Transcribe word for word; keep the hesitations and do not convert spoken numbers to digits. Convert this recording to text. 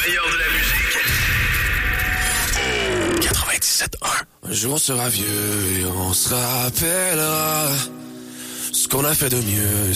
meilleur de la musique. quatre-vingt-dix-sept un. Un jour on sera vieux et on se rappellera ce qu'on a fait de mieux.